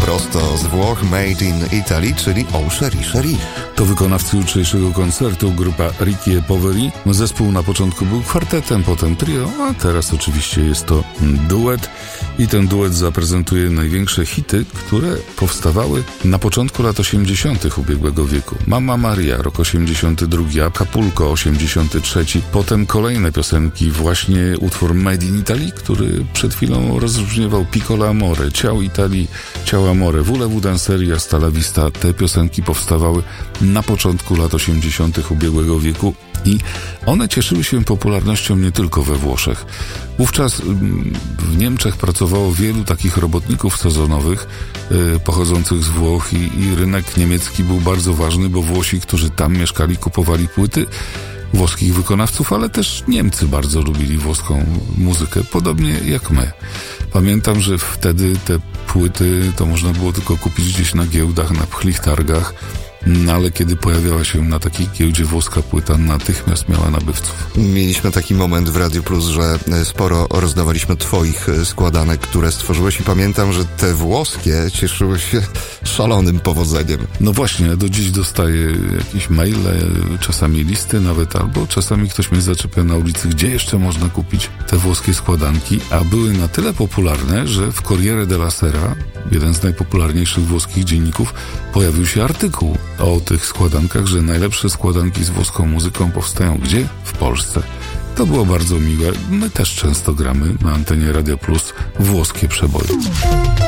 prosto z Włoch, Made in Italy, czyli O Chérie Chérie. To wykonawcy jutrzejszego koncertu grupa Ricky e Poveri. Zespół na początku był kwartetem, potem trio, a teraz oczywiście jest to duet. I ten duet zaprezentuje największe hity, które powstawały na początku lat 80. ubiegłego wieku. Mamma Maria, rok 82, Acapulco, 83. Potem kolejne piosenki, właśnie utwór Made in Italy, który przed chwilą rozróżniwał Piccolo Amore, Ciao Italia, Ciao Amore, Voulez-vous danser, Hasta la vista. Te piosenki powstawały na początku lat 80. ubiegłego wieku i one cieszyły się popularnością nie tylko we Włoszech. Wówczas w Niemczech pracowało wielu takich robotników sezonowych pochodzących z Włoch i rynek niemiecki był bardzo ważny, bo Włosi, którzy tam mieszkali, kupowali płyty włoskich wykonawców, ale też Niemcy bardzo lubili włoską muzykę, podobnie jak my. Pamiętam, że wtedy te płyty to można było tylko kupić gdzieś na giełdach, na pchlich targach, no ale kiedy pojawiała się na takiej giełdzie włoska płyta, natychmiast miała nabywców. Mieliśmy taki moment w Radio Plus, że sporo rozdawaliśmy twoich składanek, które stworzyłeś i pamiętam, że te włoskie cieszyły się szalonym powodzeniem. No właśnie, do dziś dostaję jakieś maile, czasami listy nawet, albo czasami ktoś mnie zaczepia na ulicy, gdzie jeszcze można kupić te włoskie składanki, a były na tyle popularne, że w Corriere della Sera, jeden z najpopularniejszych włoskich dzienników, pojawił się artykuł o tych składankach, że najlepsze składanki z włoską muzyką powstają gdzie? W Polsce. To było bardzo miłe. My też często gramy na antenie Radio Plus włoskie przeboje.